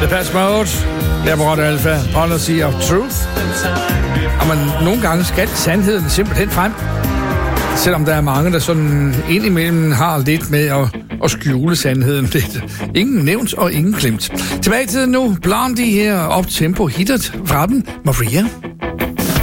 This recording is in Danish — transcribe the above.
Depeche Mode, der på Alpha, Honesty of Truth. Og nogle gange skal sandheden simpelthen frem. Selvom der er mange, der sådan indimellem har lidt med at skjule sandheden lidt. Ingen nævnt og ingen glemt. Tilbage til nu. Blondie her, op tempo hittet fra dem. Maria.